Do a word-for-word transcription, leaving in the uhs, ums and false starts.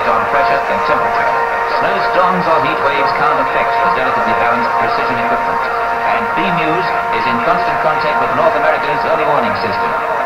effect on pressure and temperature. Snowstorms or heat waves can't affect the delicately balanced precision equipment. And B-Muse is in constant contact with North America's early warning system.